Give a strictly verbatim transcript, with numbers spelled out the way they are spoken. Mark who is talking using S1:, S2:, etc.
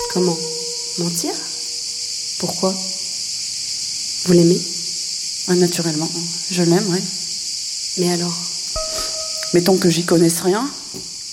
S1: Comment? Mentir? Pourquoi? Vous l'aimez?
S2: Ah, naturellement, je l'aime, oui.
S1: Mais alors?
S2: Mettons que j'y connaisse rien.